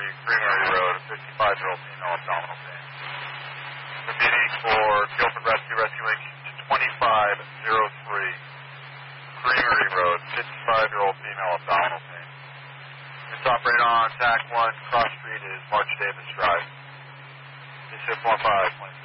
Creamery Road, 55-year-old female, abdominal pain. Repeating for Guilford Rescue, rescuing 2503 Creamery Road, 55-year-old female, abdominal pain. It's operated on TAC 1, cross street is March Davis Drive. 2615,